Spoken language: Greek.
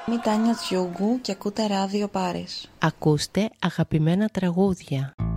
Είμαι η Τάνια Τζιούγκου και ακούτε Ράδιο Πάρις. Ακούστε αγαπημένα τραγούδια.